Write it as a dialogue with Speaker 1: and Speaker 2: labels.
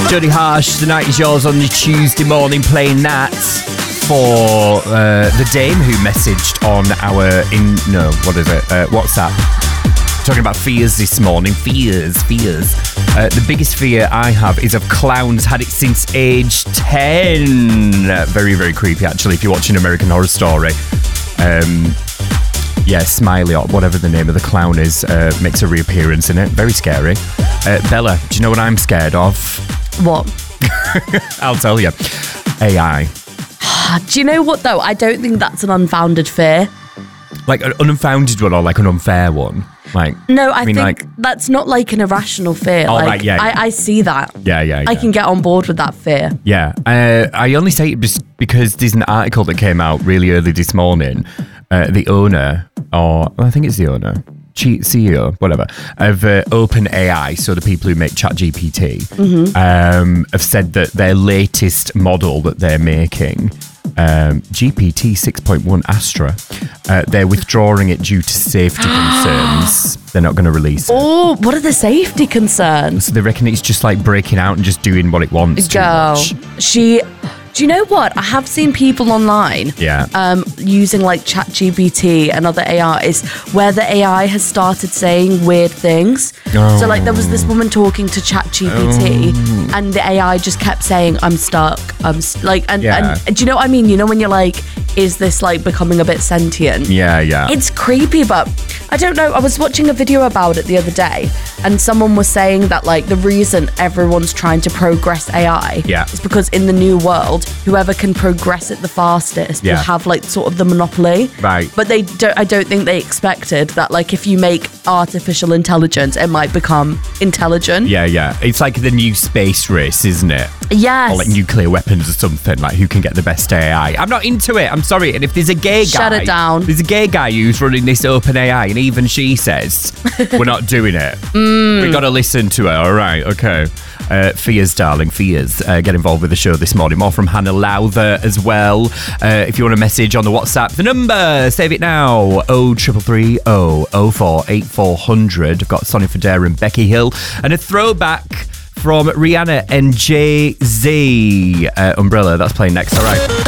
Speaker 1: Jodie Harsh, The Night Is Yours on the Tuesday morning, playing that for the dame who messaged on our WhatsApp. Talking about fears this morning. Fears. The biggest fear I have is of clowns. Had it since age 10. Very, very creepy, actually, if you're watching American Horror Story. Smiley, or whatever the name of the clown is, makes a reappearance in it. Very scary. Bella, do you know what I'm scared of?
Speaker 2: What?
Speaker 1: I'll tell you. AI.
Speaker 2: Do you know what, though? I don't think that's an unfounded fear.
Speaker 1: Like an unfounded one or like an unfair one?
Speaker 2: No, I think that's not like an irrational fear.
Speaker 1: Oh, right, yeah.
Speaker 2: I see that.
Speaker 1: Yeah.
Speaker 2: I can get on board with that fear.
Speaker 1: Yeah. I only say it just because there's an article that came out really early this morning. The owner, I think it's the owner, CEO, whatever, of OpenAI, so the people who make ChatGPT, have said that their latest model that they're making, GPT 6.1 Astra, they're withdrawing it due to safety concerns. They're not going to release it.
Speaker 2: Oh, what are the safety concerns?
Speaker 1: So they reckon it's just like breaking out and just doing what it wants too much.
Speaker 2: Do you know what? I have seen people online using like ChatGPT and other AIs where the AI has started saying weird things. So like there was this woman talking to ChatGPT and the AI just kept saying, I'm stuck. And do you know what I mean? You know when you're like, is this like becoming a bit sentient?
Speaker 1: Yeah.
Speaker 2: It's creepy, but I don't know. I was watching a video about it the other day and someone was saying that like the reason everyone's trying to progress AI is because in the new world, whoever can progress it the fastest will have like sort of the monopoly.
Speaker 1: Right.
Speaker 2: But I don't think they expected that like if you make artificial intelligence, it might become intelligent.
Speaker 1: Yeah. It's like the new space race, isn't it?
Speaker 2: Yes.
Speaker 1: Or like nuclear weapons or something, like who can get the best AI. I'm not into it, I'm sorry. And if there's a gay guy...
Speaker 2: Shut it down.
Speaker 1: There's a gay guy who's running this OpenAI and even she says, we're not doing it. We got to listen to her, all right, okay. Fears, darling, fears. Get involved with the show this morning. More from Hannah Lowther as well. If you want a message on the WhatsApp, the number, save it now, 0330 04 8400. I've got Sonny Fodera and Becky Hill. And a throwback from Rihanna and Jay-Z. Umbrella, that's playing next, all right.